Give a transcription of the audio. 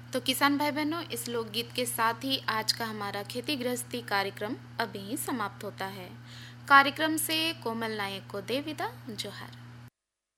तो किसान भाई बहनों, इस लोकगीत के साथ ही आज का हमारा खेती गृहस्थी कार्यक्रम अभी समाप्त होता है। कार्यक्रम से कोमल नायक को दे विदा। जोहार।